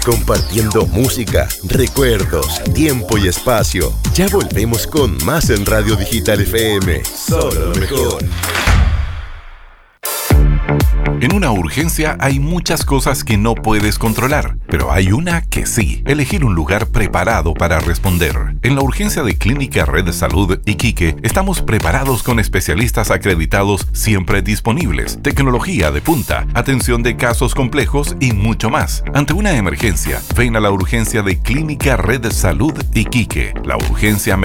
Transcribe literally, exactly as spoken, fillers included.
compartiendo música, recuerdos, tiempo y espacio. Ya volvemos con más en Radio Digital F M. Solo lo mejor. En una urgencia hay muchas cosas que no puedes controlar, pero hay una que sí: elegir un lugar preparado para responder. En la urgencia de Clínica Red Salud Iquique estamos preparados con especialistas acreditados siempre disponibles, tecnología de punta, atención de casos complejos y mucho más. Ante una emergencia, ven a la urgencia de Clínica Red Salud Iquique, la urgencia